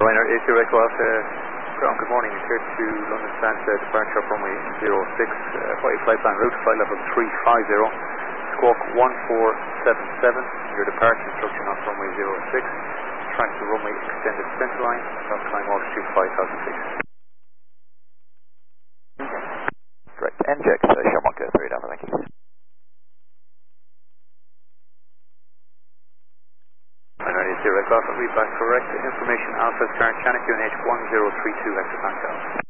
Liner 80 Echo Alpha, ground, good morning, clear to London Stansted, departure of runway 06, white flight plan route, flight level 350, squawk 1477, your departure instruction off runway 06, track to runway extended centerline, stop climb altitude 5,000 feet. Correct, NJX, Sherman 3 Alpha, thank you. Liner 80 Echo Alpha, read back correct, information Alpha, current channel QNH 1032 Hector Tank Alpha.